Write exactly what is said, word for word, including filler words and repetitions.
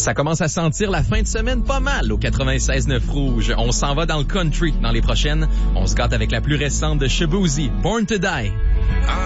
Ça commence à sentir la fin de semaine pas mal au quatre-vingt-seize neuf Rouge. On s'en va dans le country dans les prochaines. On se gâte avec la plus récente de Shaboozey, Born to Die.